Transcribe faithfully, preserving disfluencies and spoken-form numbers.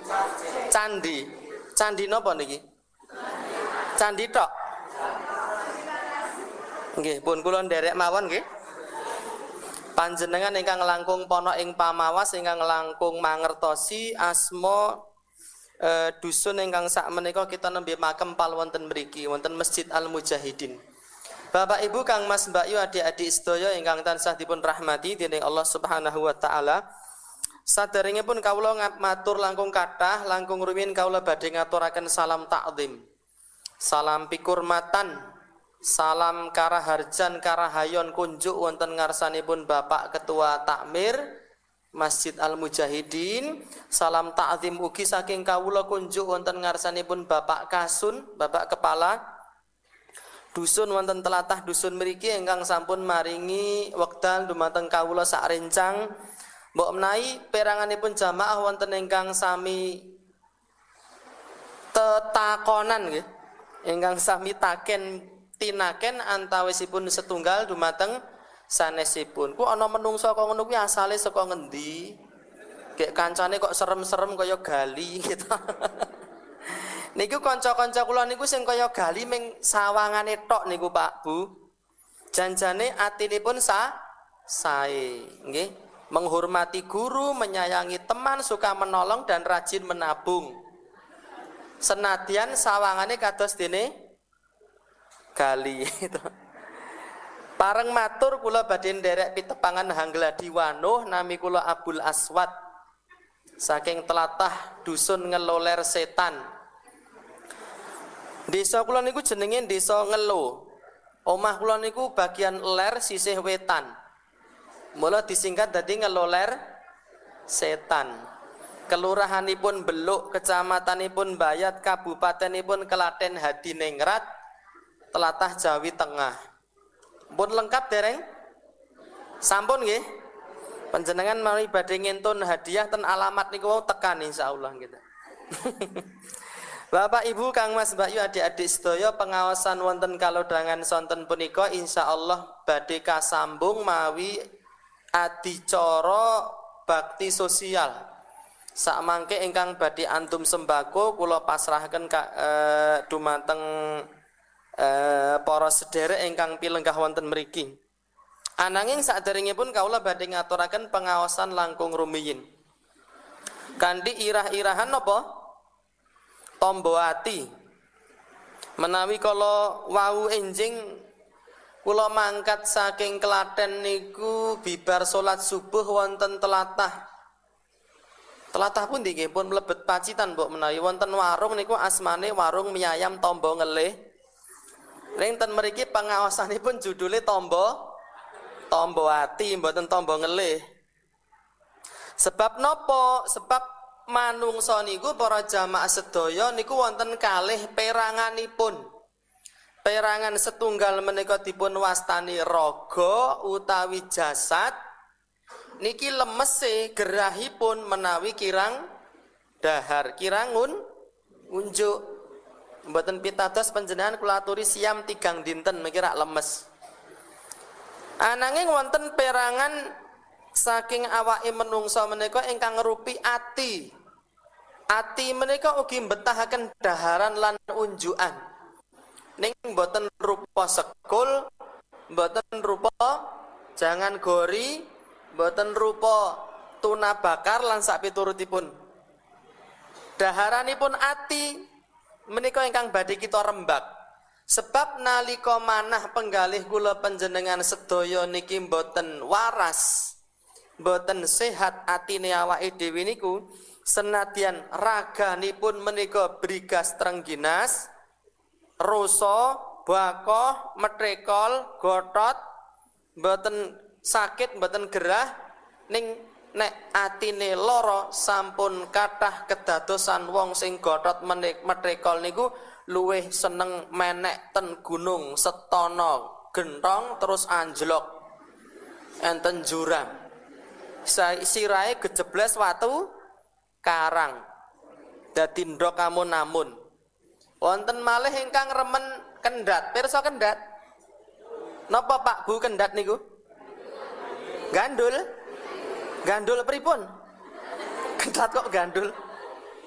Candi. Candi napa niki? Candi tok. Nggih, pun kula nderek mawon nggih. Panjenengan ingkang langkung pono ing Pamawas ingkang langkung mangertosi asma e, dusun ingkang sakmenika kita nembe makempal wonten mriki wonten Masjid Al Mujahidin. Bapak Ibu Kang Mas Mbak Yu adik-adik sedaya ingkang tansah dipun rahmati dening Allah Subhanahu wa taala. Saderengipun kawula matur langkung kathah langkung rumiyin kawula badhe ngaturaken salam takzim. Salam pikurmatan. Salam karaharjan karahayon kunjuk wonten ngarsanipun Bapak Ketua Takmir Masjid Al Mujahidin. Salam ta'zim ugi saking kawula kunjuk wonten ngarsanipun Bapak Kasun, Bapak Kepala dusun wonten telatah dusun mriki ingkang sampun maringi wekdal dumateng kawula sak rencang. Mbok menawi peranganipun jamaah wonten ingkang sami tetakonan nggih. Ingkang sami taken tinaken antawisipun setunggal dumateng sanesipun. Ku ana menungso kok ngono kuwi asale saka ngendi? Gek kancane kok serem-serem kaya gali gitu. Niku kanca-kanca kula niku sing kaya gali ming sawangane tok niku Pak Bu. Janjane atinipun sa sae, nggih. Menghormati guru, menyayangi teman, suka menolong dan rajin menabung. Senadyan sawangane kados dene gali itu. Pareng matur kula badhe nderek pitepangan Hangladi Wanuh nami kula Abdul Aswad saking telatah dusun Ngeloler Setan. Desa kula niku jenenge Desa Ngelo. Omah kula niku bagian ler sisih wetan. Mula disingkat dadi Ngeloler Setan. Kelurahanipun Beluk, kecamatanipun Bayat, kabupatenipun Klaten Hadiningrat, telatah Jawi Tengah. Pun lengkap dereng? Sampun nggih. Panjenengan mari badhe ngentun hadiah ten alamat niku tekan insyaallah gitu. Bapak Ibu Kang Mas Mbak Yu adik-adik sedaya pengawasan wonten kalodhangan sonten punika insyaallah badhe kasambung mawi adicara bakti sosial. Sakmangke ingkang badhe antum sembako kula pasrahaken eh, dumateng eh, para sederek ingkang pilenggah wonten mriki. Ananging saderengipun kawula badhe ngaturaken pengaosan langkung rumiyin. Kanthi irah-irahan napa? Tombo ati. Menawi kala wau enjing kula mangkat saking Klaten niku bibar salat subuh wonten telatah. Telatah pundi nggih pun mlebet Pacitan mbok menawi wonten warung niku asmane warung mie ayam Tombo Ngelih. Ning ten mriki pengaosanipun judule Tombo Tombo ati mboten Tombo Ngelih. Sebab nopo? Sebab manungsa niku para jamaah sedaya niku wonten kalih peranganipun. Perangan setunggal menika dipun wastani raga utawi jasad. Niki lemese gerahipun menawi kirang dahar, kirang un, unjuk. Mboten pitados panjenengan kula aturi siam tigang dinten mikira lemes. Ananging wonten perangan saking awake menungsa menika ingkang ngrupi ati. Ati menika ugi mbetahaken daharan lan unjukan. Ning mboten rupa sekul, mboten rupa jangan gori, mboten rupa tuna bakar lan sak piturutipun. Daharanipun ati menika ingkang badhe kita rembak. Sebab nalika manah penggalih kula panjenengan sedaya niki mboten waras, mboten sehat atine awake dhewe niku, senadyan raganipun menika brigas trengginas, rasa, bakoh, metrekol, gotot, mboten sakit, mboten gerah, ning nek atine lara sampun kathah kedadosan wong sing gotot metrekol niku luwih seneng menek ten gunung Setana gentong terus anjlok enten jurang. Sirahe gejebles watu karang dadi ndok amun-amun. Wonten malih ingkang remen kendhat. Pirsa kendhat? Napa Pak Bu kendhat niku? Gandul. Gandul pripun? Kendhat kok gandul?